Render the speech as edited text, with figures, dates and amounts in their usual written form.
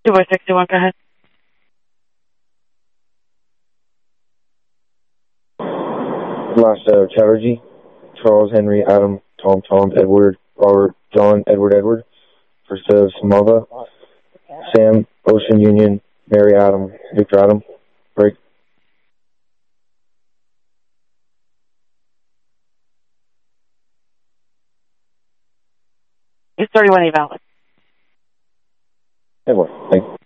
2-boy-61, go ahead. Last Chatterjee, Charles, Henry, Adam, Tom, Edward, Robert, John, Edward. First Samava, Sam, Ocean Union, Mary, Adam, Victor, Adam. Break. It's 31 valid. Edward, thanks.